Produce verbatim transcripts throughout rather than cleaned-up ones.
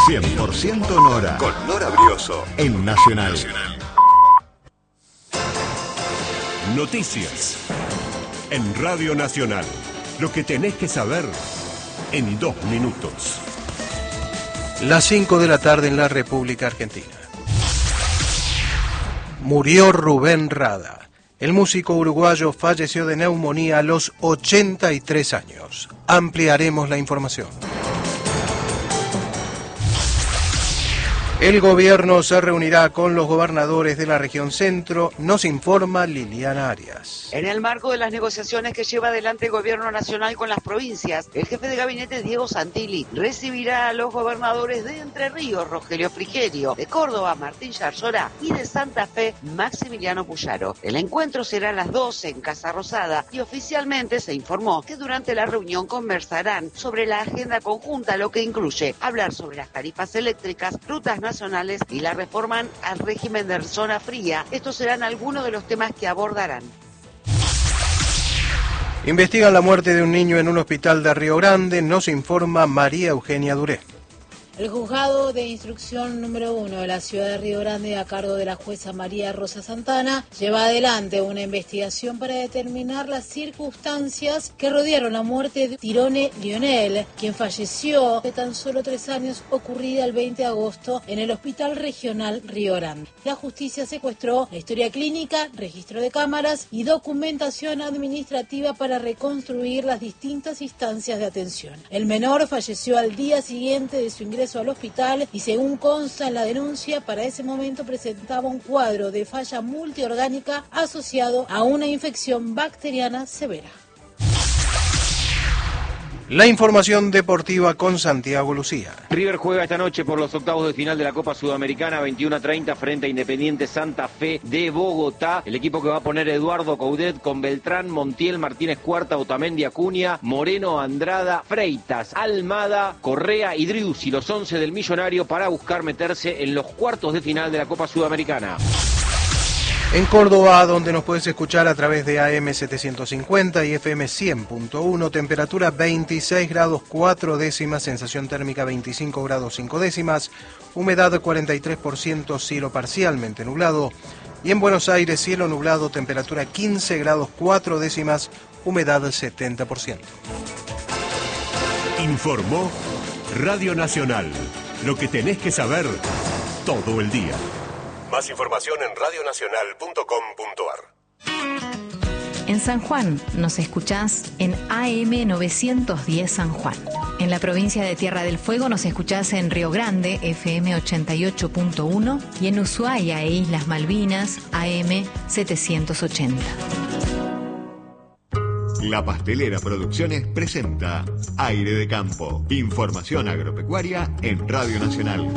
cien por ciento Nora. Con Nora Brioso. En Nacional. Nacional. Noticias. En Radio Nacional. Lo que tenés que saber en dos minutos. Las cinco de la tarde en la República Argentina. Murió Rubén Rada. El músico uruguayo falleció de neumonía a los ochenta y tres años. Ampliaremos la información. El gobierno se reunirá con los gobernadores de la región centro, nos informa Liliana Arias. En el marco de las negociaciones que lleva adelante el gobierno nacional con las provincias, el jefe de gabinete Diego Santilli recibirá a los gobernadores de Entre Ríos, Rogelio Frigerio, de Córdoba, Martín Yarlora, y de Santa Fe, Maximiliano Puyaro. El encuentro será a las doce en Casa Rosada y oficialmente se informó que durante la reunión conversarán sobre la agenda conjunta, lo que incluye hablar sobre las tarifas eléctricas, rutas nacionales y la reforma al régimen de zona fría. Estos serán algunos de los temas que abordarán. Investigan la muerte de un niño en un hospital de Río Grande, nos informa María Eugenia Duré. El juzgado de instrucción número uno de la ciudad de Río Grande, a cargo de la jueza María Rosa Santana, lleva adelante una investigación para determinar las circunstancias que rodearon la muerte de Tirone Lionel, quien falleció de tan solo tres años, ocurrida el veinte de agosto en el Hospital Regional Río Grande. La justicia secuestró la historia clínica, registro de cámaras y documentación administrativa para reconstruir las distintas instancias de atención. El menor falleció al día siguiente de su ingreso al hospital y, según consta en la denuncia, para ese momento presentaba un cuadro de falla multiorgánica asociado a una infección bacteriana severa. La información deportiva con Santiago Lucía. River juega esta noche por los octavos de final de la Copa Sudamericana, veintiuno a treinta, frente a Independiente Santa Fe de Bogotá. El equipo que va a poner Eduardo Coudet con Beltrán, Montiel, Martínez Cuarta, Otamendi, Acuña, Moreno, Andrada, Freitas, Almada, Correa y Driussi, los once del Millonario, para buscar meterse en los cuartos de final de la Copa Sudamericana. En Córdoba, donde nos puedes escuchar a través de A M setecientos cincuenta y F M cien punto uno, temperatura veintiséis grados cuatro décimas, sensación térmica veinticinco grados cinco décimas, humedad cuarenta y tres por ciento, cielo parcialmente nublado. Y en Buenos Aires, cielo nublado, temperatura quince grados cuatro décimas, humedad setenta por ciento. Informó Radio Nacional. Lo que tenés que saber todo el día. Más información en radio nacional punto com punto a r. En San Juan nos escuchás en A M novecientos diez San Juan. En la provincia de Tierra del Fuego nos escuchás en Río Grande, F M ochenta y ocho punto uno, y en Ushuaia e Islas Malvinas, A M setecientos ochenta. La Pastelera Producciones presenta Aire de Campo. Información agropecuaria en Radio Nacional.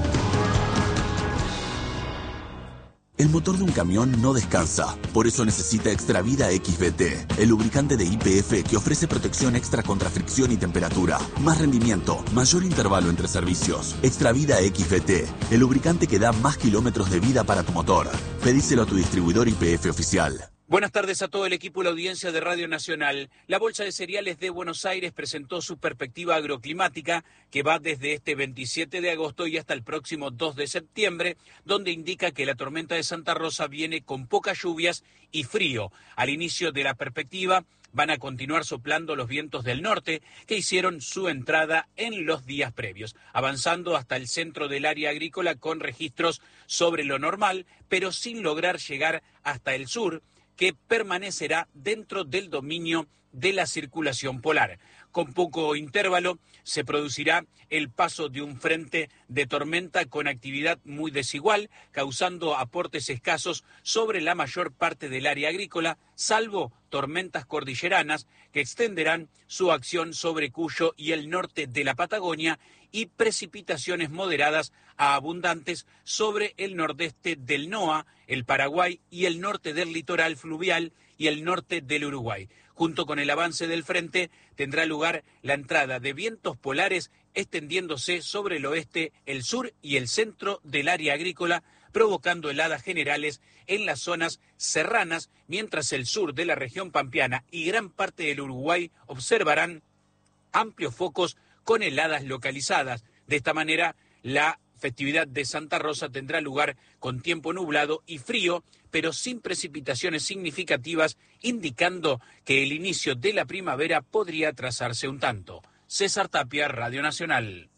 El motor de un camión no descansa, por eso necesita Extravida X B T, el lubricante de Y P F que ofrece protección extra contra fricción y temperatura, más rendimiento, mayor intervalo entre servicios. Extravida X B T, el lubricante que da más kilómetros de vida para tu motor. Pedíselo a tu distribuidor Y P F oficial. Buenas tardes a todo el equipo y la audiencia de Radio Nacional. La Bolsa de Cereales de Buenos Aires presentó su perspectiva agroclimática, que va desde este veintisiete de agosto y hasta el próximo dos de septiembre, donde indica que la tormenta de Santa Rosa viene con pocas lluvias y frío. Al inicio de la perspectiva van a continuar soplando los vientos del norte, que hicieron su entrada en los días previos, avanzando hasta el centro del área agrícola con registros sobre lo normal, pero sin lograr llegar hasta el sur, que permanecerá dentro del dominio de la circulación polar. Con poco intervalo se producirá el paso de un frente de tormenta con actividad muy desigual, causando aportes escasos sobre la mayor parte del área agrícola, salvo tormentas cordilleranas que extenderán su acción sobre Cuyo y el norte de la Patagonia, y precipitaciones moderadas a abundantes sobre el nordeste del NOA, el Paraguay y el norte del litoral fluvial y el norte del Uruguay. Junto con el avance del frente tendrá lugar la entrada de vientos polares extendiéndose sobre el oeste, el sur y el centro del área agrícola, provocando heladas generales en las zonas serranas, mientras el sur de la región pampeana y gran parte del Uruguay observarán amplios focos con heladas localizadas. De esta manera, La festividad de Santa Rosa tendrá lugar con tiempo nublado y frío, pero sin precipitaciones significativas, indicando que el inicio de la primavera podría atrasarse un tanto. César Tapia, Radio Nacional.